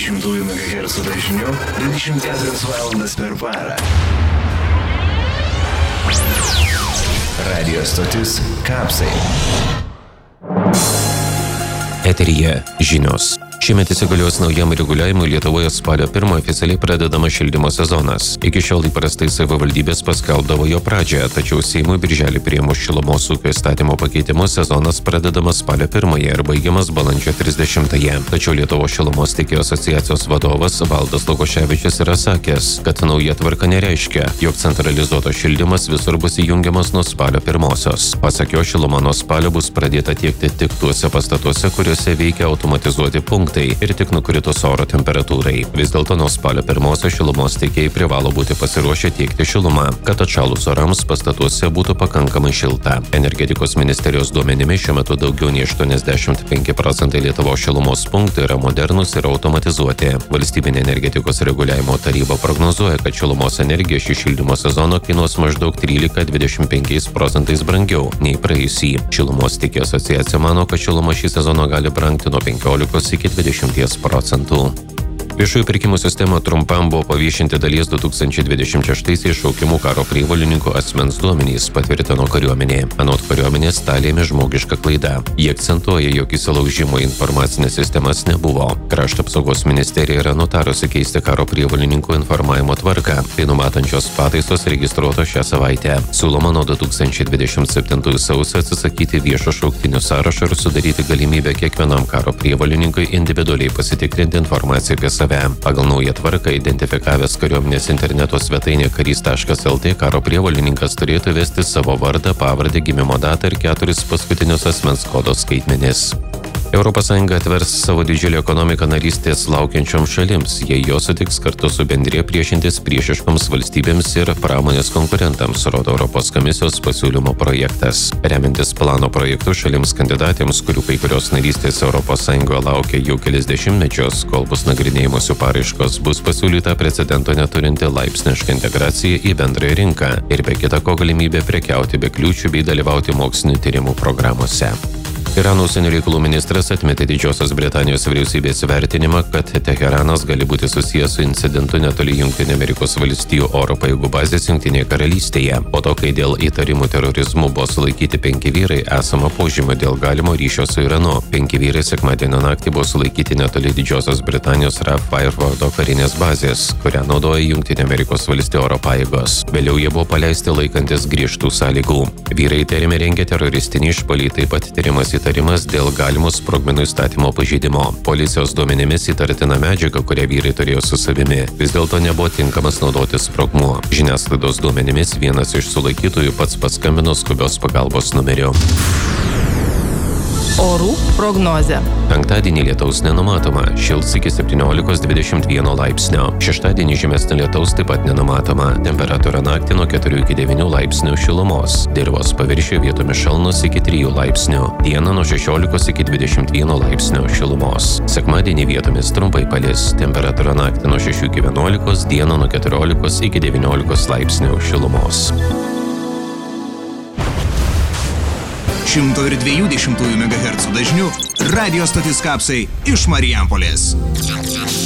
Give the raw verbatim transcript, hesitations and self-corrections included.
dvidešimt megahercų dažniu dvidešimt keturias valandas per parą. Radio stotis Kapsai. Eteryje žinios. Šiemet įsigalios naujam reguliavimui Lietuvoje spalio pirmą oficialiai pradedamas šildymo sezonas. Iki šiol įprastai savivaldybės paskelbdavo jo pradžią, tačiau Seimui birželį priėmus šilumos ūkio įstatymo pakeitimus sezonas pradedamas spalio pirmąją ir baigiamas balandžio trisdešimtąją. Tačiau Lietuvos šilumos tiekėjų asociacijos vadovas Valdas Lukoševičius yra sakęs, kad nauja tvarka nereiškia, jog centralizuotas šildymas visur bus įjungiamas nuo spalio pirmosios. Pasak jo, šiluma nuo spalio bus pradėta tiekti tik tuose pastatuose, kuriuose veikia automatizuoti punktai ir tik nukritus oro temperatūrai. Vis dėlto nuo spalio pirmosios šilumos tiekėjai privalo būti pasiruošę tiekti šilumą, kad atšalus orams pastatuose būtų pakankamai šilta. Energetikos ministerijos duomenimis šiuo metu daugiau nei aštuoniasdešimt penki procentai Lietuvos šilumos punktų yra modernūs ir automatizuoti. Valstybinė energetikos reguliavimo taryba prognozuoja, kad šilumos energija šį šildymo sezoną kainuos maždaug trylika dvidešimt penkiais procentais brangiau nei praėjusį. Šilumos tiekėjų asociacija mano, kad šiluma šį sezoną gali brangti nuo penkiolikos iki dvidešimties procentų. Viešųjų pirkimų sistema trumpam buvo paviešinti dalies du tūkstančiai dvidešimt šeštaisiais šaukimų karo prievolininkų asmens duomenys, patvirtino kariuomenė. Anot kariuomenės, tą lėmė žmogiška klaida. Jie akcentuoja, jog įsilaužimo į informacinės sistemas nebuvo. Krašto apsaugos ministerija yra nutarusi keisti karo prievolininkų informavimo tvarką. Tai numatančios pataisos registruotos šią savaitę. Siūloma nuo du tūkstančiai dvidešimt septintųjų sausio atsisakyti viešo šauktinių sąrašo ir sudaryti galimybę kiekvienam karo prievolininkui individualiai pasitikrinti informaciją apie save. Pagal naują tvarką identifikavęs kariuomenės interneto svetainė karys taškas lt karo prievolininkas turėtų vesti savo vardą, pavardę, gimimo datą ir keturis paskutinius asmens kodo skaitmenis. Europos Sąjunga atvers savo didžiulį ekonomiką narystės laukiančioms šalims, jei jos sutiks kartu su bendrija priešintis priešiškoms valstybėms ir pramonės konkurentams, rodo Europos komisijos pasiūlymo projektas. Remiantis plano projektu šalims kandidatėms, kurių kai kurios narystės Europos Sąjungoje laukia jau kelis dešimtmečius, kol bus nagrinėjamos jų paraiškos, bus pasiūlyta precedento neturinti laipsniška integracija į bendrąją rinką ir be kita ko galimybė prekiauti be kliūčių bei dalyvauti mokslinių tyrimų programuose. Irano užsienio reikalų ministras atmetė Didžiosios Britanijos vyriausybės vertinimą, kad Teheranas gali būti susijęs su incidentu netoli Jungtinių Amerikos valstijų oro pajėgų bazės Jungtinėje karalystėje. Po to, kai dėl įtarimų terorizmu buvo sulaikyti penki vyrai, esama požymio dėl galimo ryšio su Iranu. Penki vyrai sekmadienio naktį buvo sulaikyti netoli Didžiosios Britanijos Raf Firefordo karinės bazės, kurią naudoja Jungtinių Amerikos valstijų oro pajėgos. Vėliau jie buvo paleisti laikantis griežtų sąlygų. Vyrai įtariami rengė teroristinį išpuolį, taip pat tyrimas įtarimas dėl galimo sprogmenų įstatymo pažeidimo. Policijos duomenimis įtartina medžiaga, kurią vyrai turėjo su savimi, vis dėlto nebuvo tinkamas naudoti sprogmuo. Žiniasklaidos duomenimis vienas iš sulaikytųjų pats paskambino skubios pagalbos numeriu. Orų prognozė. Penktadienį lietaus nenumatoma, šils iki septyniolikos dvidešimt vieno laipsnio. Šeštadienį žymesnio lietaus taip pat nenumatoma. Temperatūra naktį nuo keturių iki devynių laipsnių šilumos. Dirvos paviršiuje vietomis šalnos iki trijų laipsnių. Dieną nuo šešiolikos iki dvidešimt vieno laipsnio šilumos. Sekmadienį vietomis trumpai palis. Temperatūra naktį nuo šešių iki vienuolikos, dieną nuo keturiolikos iki devyniolikos laipsnių šilumos. šimto dviejų dešimtųjų megahercų dažniu radio stotis Kapsai iš Marijampolės.